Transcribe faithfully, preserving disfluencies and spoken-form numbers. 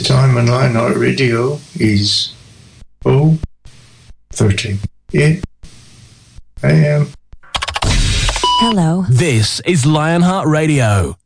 time on Lionheart Radio is oh thirty-eight a.m. Hello. This is Lionheart Radio.